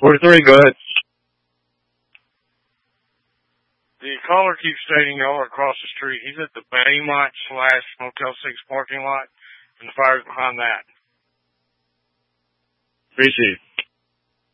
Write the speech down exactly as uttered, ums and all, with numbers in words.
forty-three, go ahead. The caller keeps stating y'all are across the street. He's at the Baymont slash Motel six parking lot, and the fire's behind that. Appreciate it.